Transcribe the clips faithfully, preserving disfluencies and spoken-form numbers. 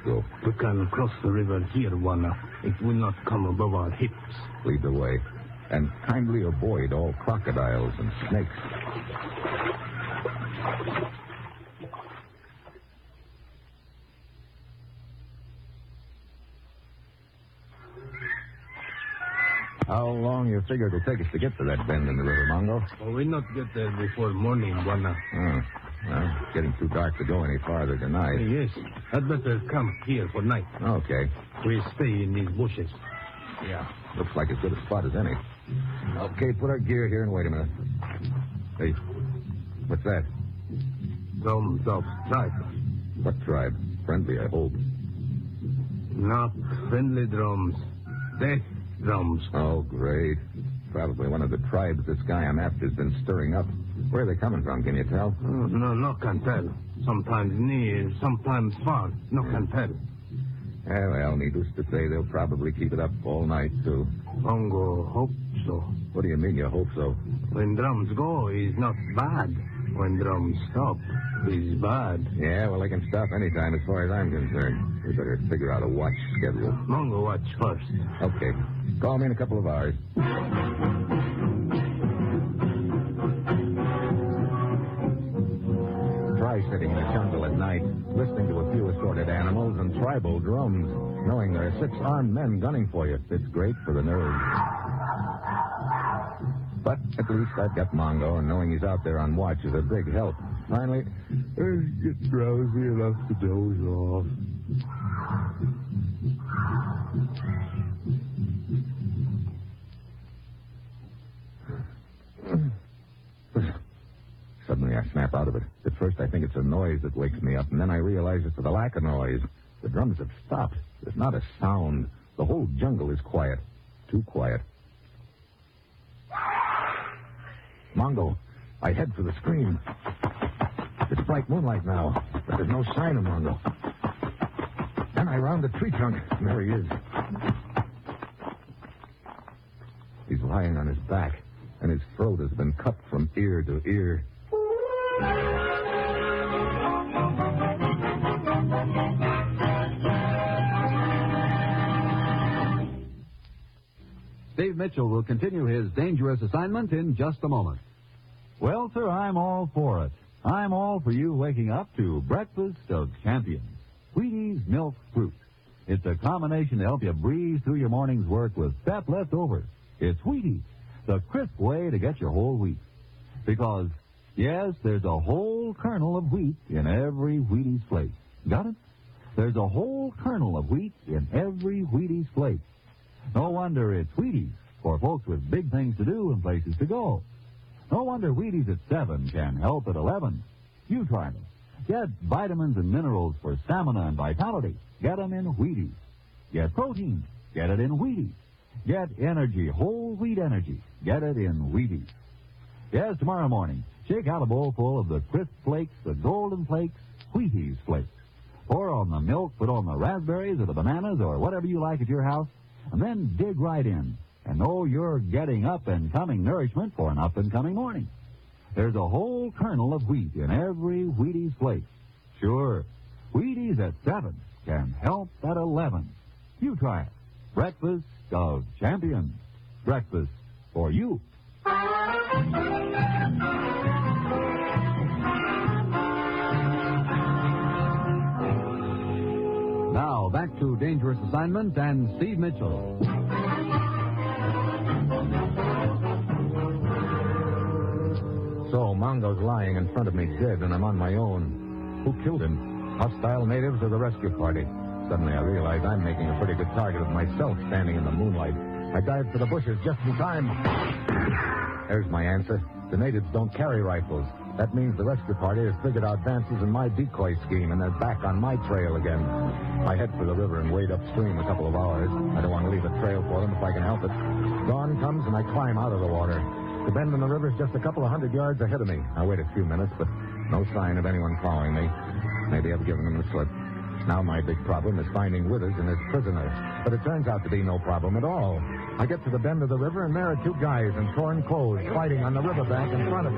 go? We can cross the river here, Juana. It will not come above our hips. Lead the way. And kindly avoid all crocodiles and snakes. How long you figure it'll take us to get to that bend in the river, Mongo? Oh, we'll not get there before morning, Juana. Oh, well, it's getting too dark to go any farther tonight. Yes, I'd better camp here for night. Okay. We stay in these bushes. Yeah, looks like as good a spot as any. Okay, put our gear here and wait a minute. Hey, what's that? Drums of tribe. What tribe? Friendly, I hope. Not friendly drums. Death drums. Oh, great. Probably one of the tribes this guy I'm after has been stirring up. Where are they coming from, can you tell? Uh, no, no can tell. Sometimes near, sometimes far. No can tell. Yeah, well, needless to say, they'll probably keep it up all night, too. Mongo hope so. What do you mean you hope so? When drums go, is not bad. When drums stop, is bad. Yeah, well, they can stop anytime as far as I'm concerned. We better figure out a watch schedule. Mongo watch first. Okay. Call me in a couple of hours. Try sitting in a jungle at night, listening to a few assorted animals and tribal drums, knowing there are six armed men gunning for you. It's great for the nerves. But at least I've got Mongo, and knowing he's out there on watch is a big help. Finally, I get drowsy enough to doze off. Suddenly I snap out of it. At first I think it's a noise that wakes me up, and then I realize it's the lack of noise. The drums have stopped. There's not a sound. The whole jungle is quiet. Too quiet. Mongo, I head for the scream. It's bright moonlight now, but there's no sign of Mongo. Then I round the tree trunk, and there he is. He's lying on his back, and his throat has been cut from ear to ear. Steve Mitchell will continue his dangerous assignment in just a moment. Well, sir, I'm all for it. I'm all for you waking up to Breakfast of Champions. Wheaties Milk Fruit. It's a combination to help you breeze through your morning's work with fat left over. It's Wheaties, the crisp way to get your whole wheat. Because, yes, there's a whole kernel of wheat in every Wheaties flake. Got it? There's a whole kernel of wheat in every Wheaties flake. No wonder it's Wheaties for folks with big things to do and places to go. No wonder Wheaties at seven can help at eleven. You try them. Get vitamins and minerals for stamina and vitality. Get them in Wheaties. Get protein. Get it in Wheaties. Get energy, whole wheat energy. Get it in Wheaties. Yes, tomorrow morning, shake out a bowl full of the crisp flakes, the golden flakes, Wheaties flakes. Pour on the milk, put on the raspberries or the bananas or whatever you like at your house, and then dig right in and know you're getting up-and-coming nourishment for an up-and-coming morning. There's a whole kernel of wheat in every Wheaties flake. Sure, Wheaties at seven can help at eleven. You try it. Breakfast of Champions. Breakfast for you. Now, back to Dangerous Assignment and Steve Mitchell. So, Mongo's lying in front of me dead, and I'm on my own. Who killed him? Hostile natives or the rescue party? Suddenly I realize I'm making a pretty good target of myself standing in the moonlight. I dive for the bushes just in time. There's my answer. The natives don't carry rifles. That means the rescue party has figured out Vance's and my decoy scheme, and they're back on my trail again. I head for the river and wade upstream a couple of hours. I don't want to leave a trail for them if I can help it. Dawn comes and I climb out of the water. The bend in the river is just a couple of hundred yards ahead of me. I wait a few minutes, but no sign of anyone following me. Maybe I've given them the slip. Now my big problem is finding Withers and his prisoner. But it turns out to be no problem at all. I get to the bend of the river, and there are two guys in torn clothes fighting on the riverbank in front of me.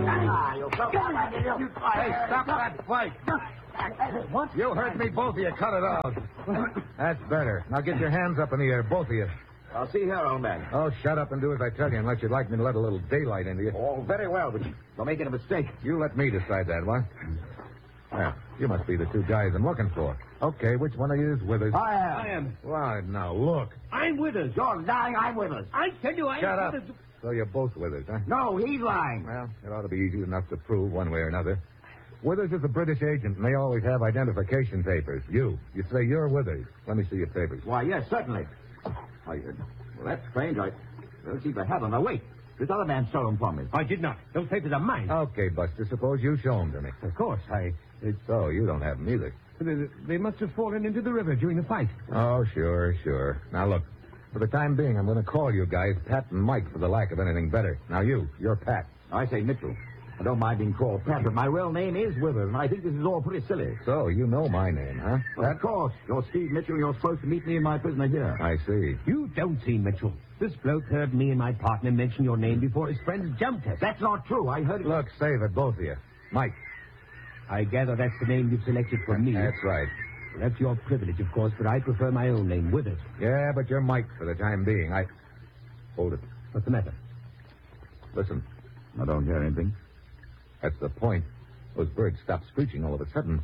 Hey, stop that fight. What? You heard me, both of you. Cut it out. That's better. Now get your hands up in the air, both of you. I'll see here, old man. Oh, shut up and do as I tell you, unless you'd like me to let a little daylight into you. Oh, very well, but don't make any mistake. You let me decide that, what? Well, you must be the two guys I'm looking for. Okay, which one of you is Withers? I am. I am. Well, now, look. I'm Withers. You're lying. I'm Withers. I tell you, I Shut am up. Withers. So you're both Withers, huh? No, he's lying. Well, it ought to be easy enough to prove one way or another. Withers is a British agent, and they always have identification papers. You. You say you're Withers. Let me see your papers. Why, yes, certainly. Why, uh, well, that's strange. I don't seem to have them. Now, wait. This other man stole them from me. I did not. Those papers are mine. Okay, Buster, suppose you show them to me. Of course, I... It's, So you don't have them either. they, they must have fallen into the river during the fight. Oh, sure, sure. Now, look. For the time being, I'm going to call you guys Pat and Mike for the lack of anything better. Now, you. You're Pat. I say Mitchell. I don't mind being called Pat, but my real name is Withers, and I think this is all pretty silly. So, you know my name, huh? Well, of course. You're Steve Mitchell. You're supposed to meet me and my prisoner here. I see. You don't see Mitchell. This bloke heard me and my partner mention your name before his friends jumped us. That's not true. I heard it. Look, save it, both of you. Mike. I gather that's the name you've selected for me. That's right. That's your privilege, of course, but I prefer my own name, Withers. Yeah, but you're Mike for the time being. I... Hold it. What's the matter? Listen. I don't hear anything. That's the point. Those birds stopped screeching all of a sudden.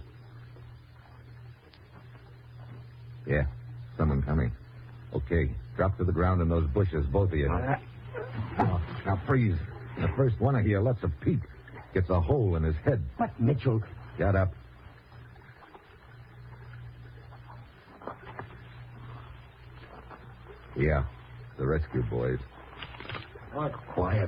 Yeah, someone coming. Okay, drop to the ground in those bushes, both of you. Now, now freeze. The first one of you lets a peep. Gets a hole in his head. But, Mitchell... Shut up. Yeah, the rescue boys. Quiet.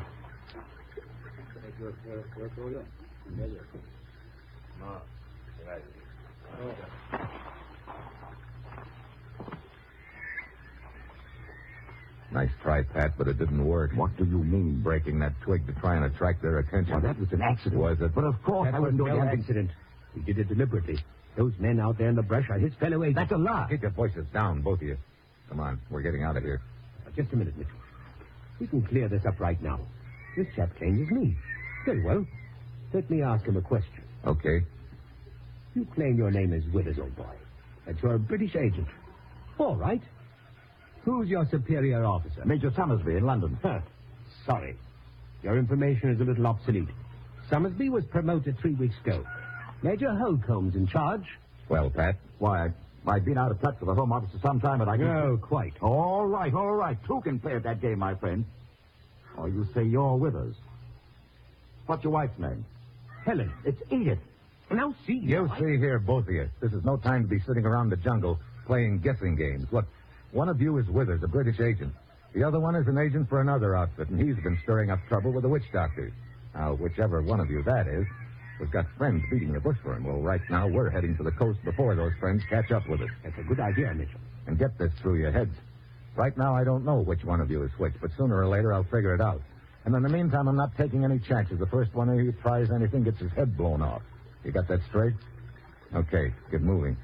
Nice try, Pat, but it didn't work. What do you mean? Breaking that twig to try and attract their attention. Well, that was an accident. Was it? But of course That I was wouldn't do no anything. accident. He did it deliberately. Those men out there in the brush are his fellow agents. That's a lie. Keep your voices down, both of you. Come on, we're getting out of here. Just a minute, Mitchell. We can clear this up right now. This chap claims it's me. Very well. Let me ask him a question. Okay. You claim your name is Withers, old boy. That you're a British agent. All right. Who's your superior officer? Major Summersby in London. Huh. Sorry. Your information is a little obsolete. Summersby was promoted three weeks ago. Major Holcomb's in charge. Well, Pat, Why, I, I've been out of touch with the Home Office for some time, but I can... No, quite. All right, all right. Two can play at that game, my friend. Oh, you say you're Withers. What's your wife's name? Helen. It's Edith. Now, see. you I- see here, both of you. This is no time to be sitting around the jungle playing guessing games. Look, one of you is Withers, a British agent. The other one is an agent for another outfit, and he's been stirring up trouble with the witch doctors. Now, whichever one of you that is, has got friends beating the bush for him. Well, right now, we're heading to the coast before those friends catch up with us. That's a good idea, Mitchell. And get this through your heads. Right now, I don't know which one of you is which, but sooner or later, I'll figure it out. And in the meantime, I'm not taking any chances. The first one of you tries anything gets his head blown off. You got that straight? Okay, get moving.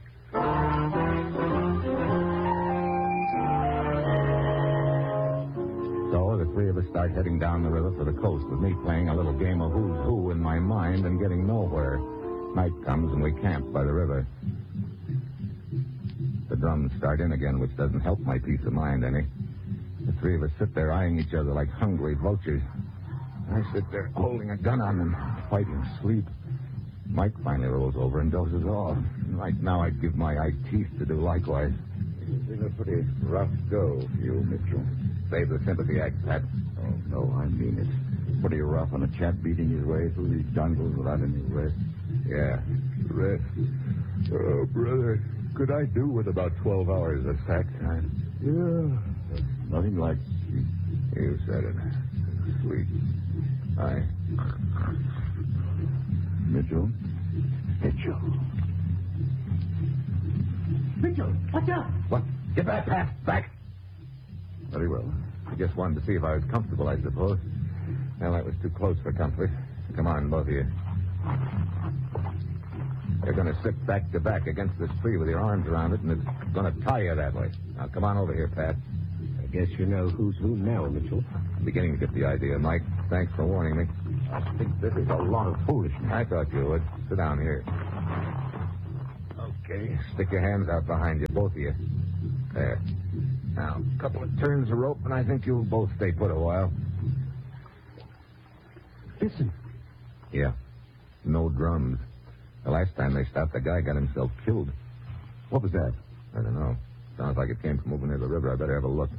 So the three of us start heading down the river for the coast with me playing a little game of who's who in my mind and getting nowhere. Night comes and we camp by the river. The drums start in again, which doesn't help my peace of mind any. The three of us sit there eyeing each other like hungry vultures. I sit there holding a gun on them, fighting sleep. Mike finally rolls over and dozes off. Right now I'd give my eye teeth to do likewise. It's been a pretty rough go for you, Mitchell. Save the sympathy act, Pat. Oh, no, I mean it. Pretty rough on a chap beating his way through these jungles without any rest. Yeah, rest. Oh, brother, could I do with about twelve hours of sack time? Yeah, nothing like sleep. You said it. Sleep. Aye. Mitchell? Mitchell. Mitchell, watch out! What? Get back, Pat. Back. Very well. I just wanted to see if I was comfortable, I suppose. Well, that was too close for comfort. Come on, both of you. You're going to sit back to back against this tree with your arms around it, and it's going to tie you that way. Now, come on over here, Pat. I guess you know who's who now, Mitchell. I'm beginning to get the idea, Mike. Thanks for warning me. I think this is a lot of foolishness. I thought you would. Sit down here. Okay. Stick your hands out behind you, both of you. There. Now, a couple of turns of rope, and I think you'll both stay put a while. Listen. Yeah. No drums. The last time they stopped, the guy got himself killed. What was that? I don't know. Sounds like it came from over near the river. I better have a look.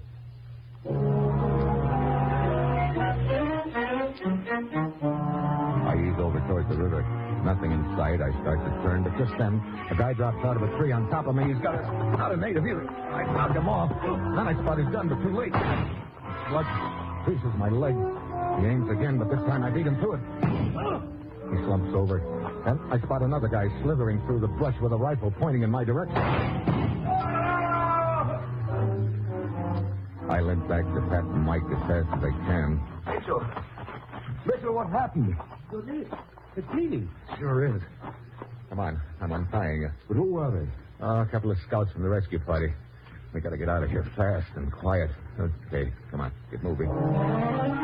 I ease over towards the river. Nothing in sight. I start to turn, but just then, a guy drops out of a tree on top of me. He's got a, not a native either. I knocked him off. Then I spot his gun, but too late. Blood creases my leg. He aims again, but this time I beat him to it. He slumps over. And I spot another guy slithering through the brush with a rifle pointing in my direction. I limp back to Pat and Mike as fast as I can. Mitchell! Mitchell, what happened? It's bleeding. Sure is. Come on, I'm untying you. But who were they? Oh, a couple of scouts from the rescue party. We gotta get out of here fast and quiet. Okay, come on, get moving.